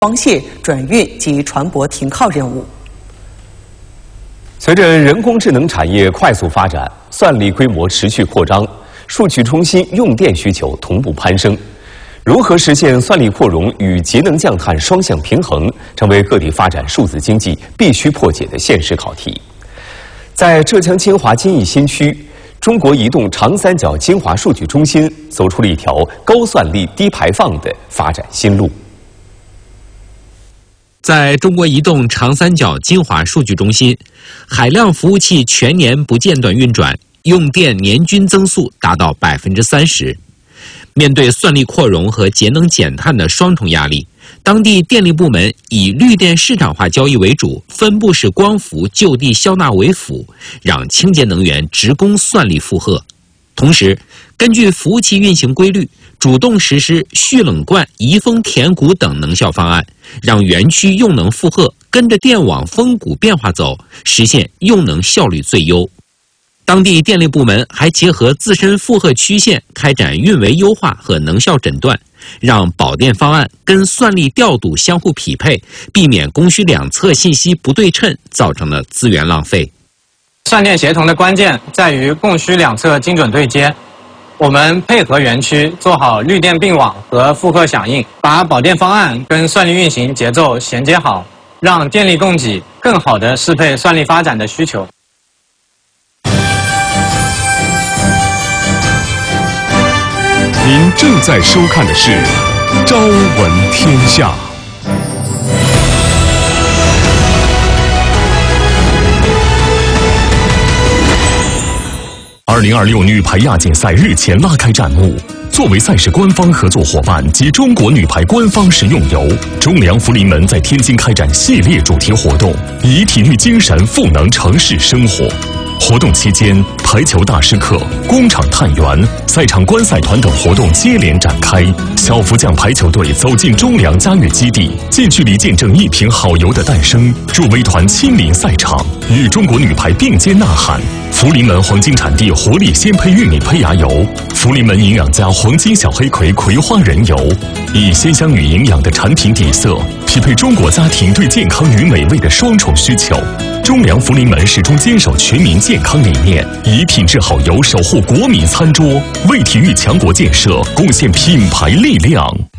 装卸、转运及船舶停靠任务。 随着人工智能产业快速发展，算力规模持续扩张，数据中心用电需求同步攀升。如何实现算力扩容与节能降碳双向平衡，成为各地发展数字经济必须破解的现实考题。在浙江金华金益新区，中国移动长三角金华数据中心走出了一条高算力、低排放的发展新路。 在中国移动长三角金华数据中心，海量服务器全年不间断运转，用电年均增速达到30%。面对算力扩容和节能减碳的双重压力，当地电力部门以绿电市场化交易为主，分布式光伏就地消纳为辅，让清洁能源直供算力负荷。同时，根据服务器运行规律，主动实施蓄冷灌、移风填谷等能效方案，让园区用能负荷跟着电网峰谷变化走，实现用能效率最优。当地电力部门还结合自身负荷曲线，开展运维优化和能效诊断，让保电方案跟算力调度相互匹配，避免供需两侧信息不对称造成的资源浪费。 算电协同的关键在于供需两侧精准对接。我们配合园区做好绿电并网和负荷响应，把保电方案跟算力运行节奏衔接好，让电力供给更好地适配算力发展的需求。 您正在收看的是《朝闻天下》。2026女排亚锦赛日前拉开战幕。作为赛事官方合作伙伴及中国女排官方食用油，中粮福临门在天津开展系列主题活动，以体育精神赋能城市生活。活动期间，排球大师课、工厂探员、赛场观赛团等活动接连展开。小福将排球队走进中粮嘉悦基地，近距离见证一瓶好油的诞生。助威团亲临赛场，与中国女排并肩呐喊。福临门黄金产地活力鲜胚玉米胚芽油，福临门营养家黄金小黑葵葵花仁油，以鲜香与营养的产品底色，匹配中国家庭对健康与美味的双重需求。中粮福临门始终坚守全民健康理念，以品质好油守护国民餐桌，为体育强国建设贡献品牌力量。